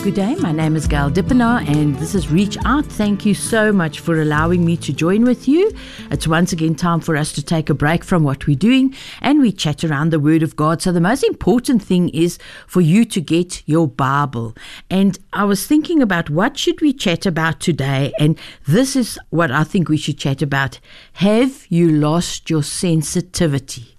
Good day, my name is Gail Dippenaar and this is Reach Out. Thank you so much for allowing me to join with you. It's once again time for us to take a break from what we're doing and we chat around the Word of God. So the most important thing is for you to get your Bible. And I was thinking about what should we chat about today, and this is what I think we should chat about. Have you lost your sensitivity?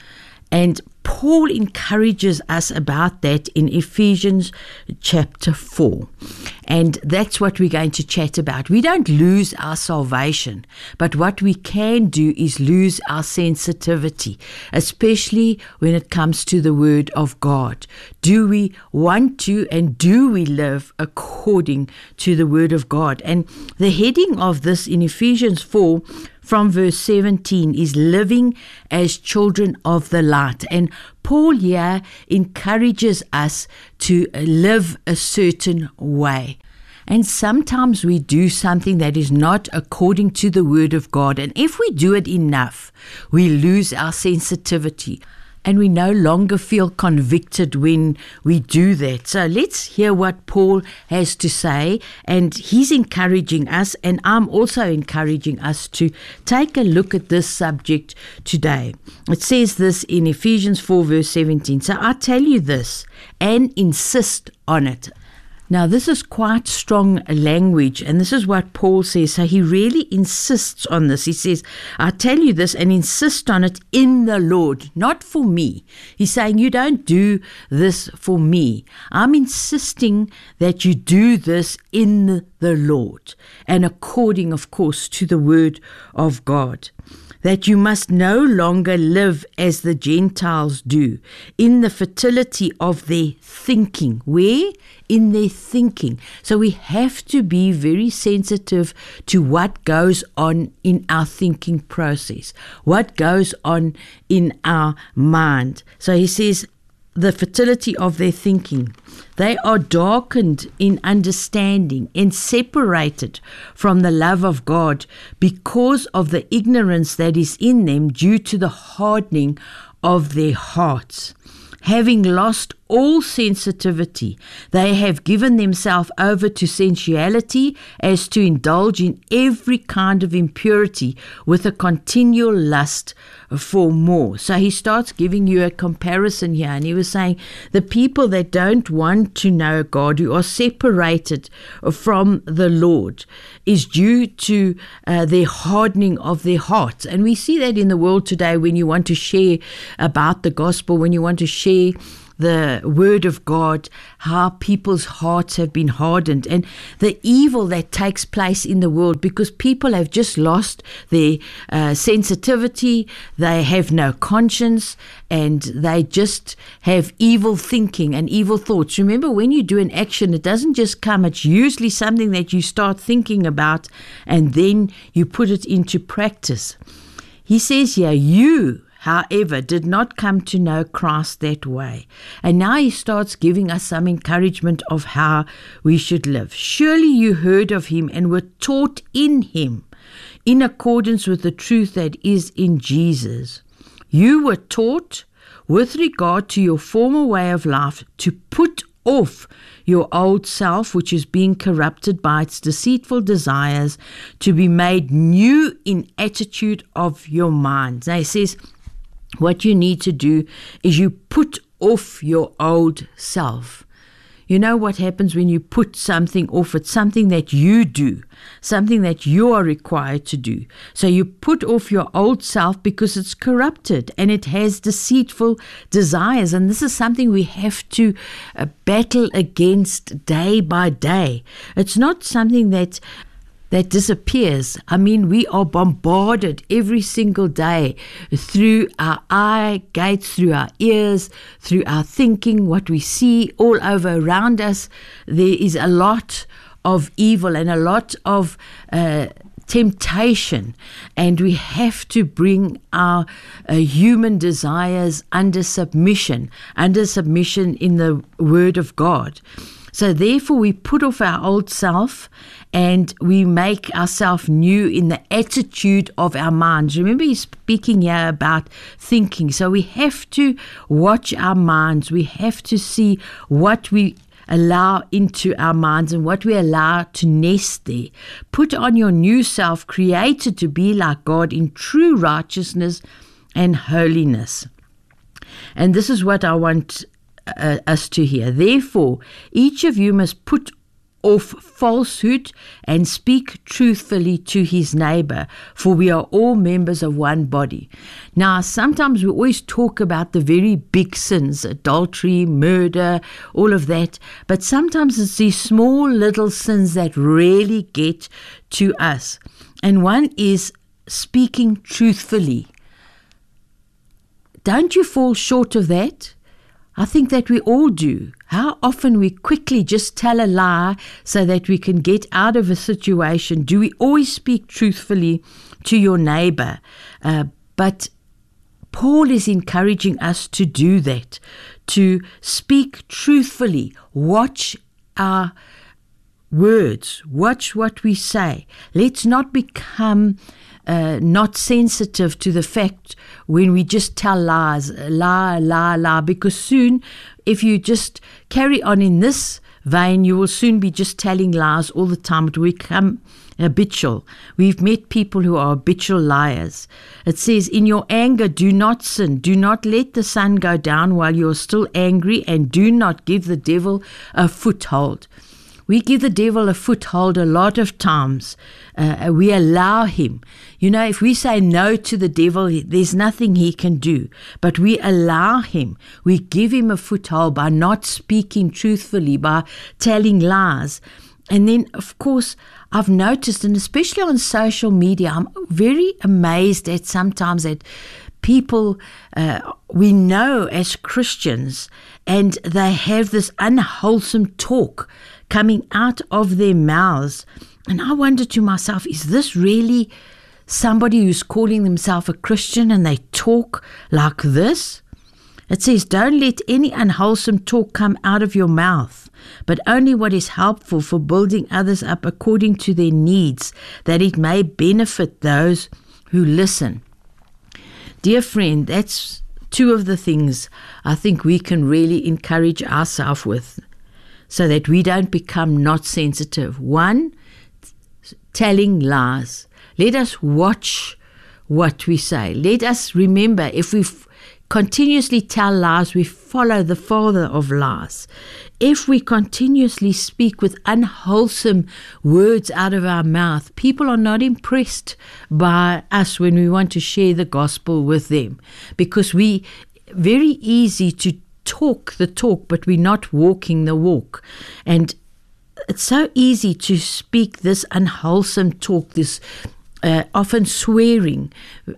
And Paul encourages us about that in Ephesians chapter 4. And that's what we're going to chat about. We don't lose our salvation, but what we can do is lose our sensitivity, especially when it comes to the Word of God. Do we want to and do we live according to the Word of God? And the heading of this in Ephesians 4 from verse 17 is living as children of the light. And Paul here encourages us to live a certain way. And sometimes we do something that is not according to the Word of God. And if we do it enough, we lose our sensitivity. And we no longer feel convicted when we do that. So let's hear what Paul has to say. And he's encouraging us, and I'm also encouraging us to take a look at this subject today. It says this in Ephesians 4 verse 17. So I tell you this and insist on it. Now, this is quite strong language, and this is what Paul says. So he really insists on this. He says, I tell you this and insist on it in the Lord, not for me. He's saying, you don't do this for me. I'm insisting that you do this in the Lord, and according, of course, to the Word of God. That you must no longer live as the Gentiles do, in the fertility of their thinking. Where? In their thinking. So we have to be very sensitive to what goes on in our thinking process, what goes on in our mind. So he says, the fertility of their thinking. They are darkened in understanding and separated from the love of God because of the ignorance that is in them due to the hardening of their hearts. Having lost all sensitivity, they have given themselves over to sensuality as to indulge in every kind of impurity with a continual lust for more. So he starts giving you a comparison here, and he was saying the people that don't want to know God, who are separated from the Lord, is due to their hardening of their hearts. And we see that in the world today when you want to share about the gospel, when you want to share the Word of God, how people's hearts have been hardened, and the evil that takes place in the world because people have just lost their sensitivity, they have no conscience, and they just have evil thinking and evil thoughts. Remember, when you do an action, it doesn't just come, it's usually something that you start thinking about and then you put it into practice. He says here, you, however, did not come to know Christ that way. And now he starts giving us some encouragement of how we should live. Surely you heard of him and were taught in him, in accordance with the truth that is in Jesus. You were taught with regard to your former way of life to put off your old self, which is being corrupted by its deceitful desires, to be made new in attitude of your mind. Now he says, what you need to do is you put off your old self. You know what happens when you put something off? It's something that you do, something that you are required to do. So you put off your old self because it's corrupted and it has deceitful desires. And this is something we have to battle against day by day. It's not something that disappears. I mean, we are bombarded every single day through our eye gates, through our ears, through our thinking, what we see all over around us. There is a lot of evil and a lot of temptation, and we have to bring our human desires under submission in the Word of God. So therefore we put off our old self and we make ourselves new in the attitude of our minds. Remember, he's speaking here about thinking. So we have to watch our minds. We have to see what we allow into our minds and what we allow to nest there. Put on your new self, created to be like God in true righteousness and holiness. And this is what I want us to hear. Therefore, each of you must put off falsehood and speak truthfully to his neighbor, for we are all members of one body. Now, sometimes we always talk about the very big sins, adultery, murder, all of that, but sometimes it's these small little sins that really get to us. And one is speaking truthfully. Don't you fall short of that? I think that we all do. How often we quickly just tell a lie so that we can get out of a situation. Do we always speak truthfully to your neighbor? But Paul is encouraging us to do that, to speak truthfully. Watch our words. Watch what we say. Let's not become not sensitive to the fact when we just tell lies, lie, because soon, if you just carry on in this vein, you will soon be just telling lies all the time. It will become habitual. We've met people who are habitual liars. It says, in your anger, do not sin. Do not let the sun go down while you are still angry, and do not give the devil a foothold. We give the devil a foothold a lot of times. We allow him. You know, if we say no to the devil, there's nothing he can do. But we allow him. We give him a foothold by not speaking truthfully, by telling lies. And then, of course, I've noticed, and especially on social media, I'm very amazed at sometimes that people we know as Christians, and they have this unwholesome talk coming out of their mouths. And I wonder to myself, is this really somebody who's calling themselves a Christian and they talk like this? It says, don't let any unwholesome talk come out of your mouth, but only what is helpful for building others up according to their needs, that it may benefit those who listen. Dear friend, that's two of the things I think we can really encourage ourselves with, so that we don't become not sensitive. One, telling lies. Let us watch what we say. Let us remember, if we continuously tell lies, we follow the father of lies. If we continuously speak with unwholesome words out of our mouth, people are not impressed by us when we want to share the gospel with them, because we very easy to talk the talk, but we're not walking the walk. And it's so easy to speak this unwholesome talk, this often swearing,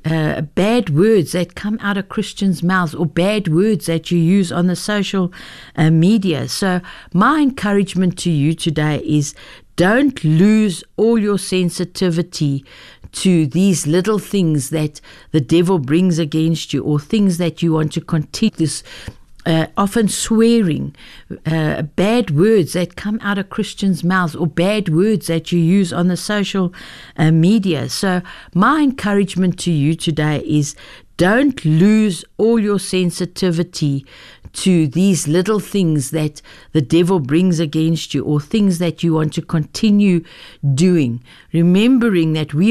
bad words that come out of Christians' mouths, or bad words that you use on the social media. So my encouragement to you today is, don't lose all your sensitivity to these little things that the devil brings against you, or things that you want to continue this often swearing, bad words that come out of Christians' mouths, or bad words that you use on the social media. So my encouragement to you today is, don't lose all your sensitivity to these little things that the devil brings against you, or things that you want to continue doing, remembering that we